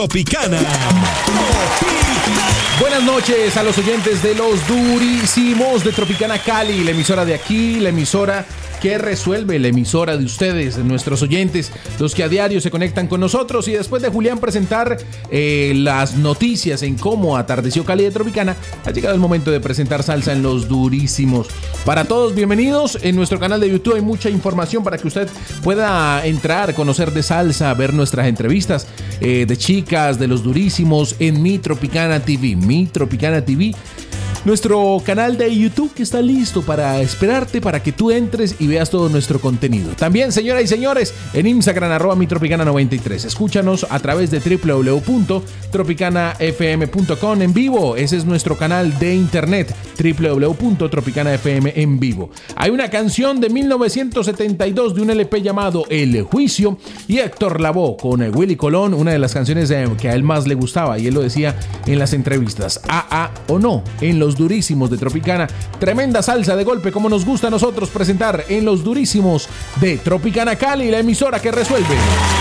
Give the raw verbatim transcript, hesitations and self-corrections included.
Tropicana. Tropicana. Buenas noches a los oyentes de los durísimos de Tropicana Cali, la emisora de aquí, la emisora que resuelve, la emisora de ustedes, de nuestros oyentes, los que a diario se conectan con nosotros. Y después de Julián presentar eh, las noticias en cómo atardeció Cali de Tropicana, ha llegado el momento de presentar salsa en los durísimos. Para todos, bienvenidos. En nuestro canal de YouTube hay mucha información para que usted pueda entrar, conocer de salsa, ver nuestras entrevistas eh, de chicas, de los durísimos en Mi Tropicana T V. Mi Tropicana T V. Nuestro canal de YouTube que está listo para esperarte para que tú entres y veas todo nuestro contenido. También, señoras y señores, en Instagram, arroba mi tropicana noventa y tres. Escúchanos a través de doble u doble u doble u punto tropicana f m punto com en vivo. Ese es nuestro canal de internet, doble u doble u doble u punto tropicana f m en vivo. Hay una canción de mil novecientos setenta y dos de un L P llamado El Juicio y Héctor Lavoe con Willy Colón, una de las canciones que a él más le gustaba y él lo decía en las entrevistas. A A o no, en los durísimos de Tropicana. Tremenda salsa de golpe como nos gusta a nosotros presentar en los durísimos de Tropicana Cali, la emisora que resuelve.